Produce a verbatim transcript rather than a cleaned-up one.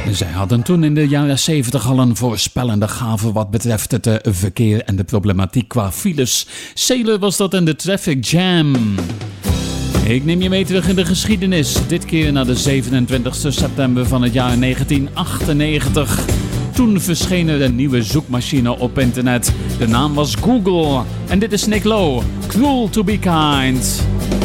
Zij hadden toen in de jaren zeventig al een voorspellende gave wat betreft het uh, verkeer en de problematiek qua files. Sailor was dat in de Traffic Jam. Ik neem je mee terug in de geschiedenis. Dit keer naar de zevenentwintigste september van het jaar negentien achtennegentig. Toen verscheen er een nieuwe zoekmachine op internet. De naam was Google. En dit is Nick Lowe. Cruel to be kind.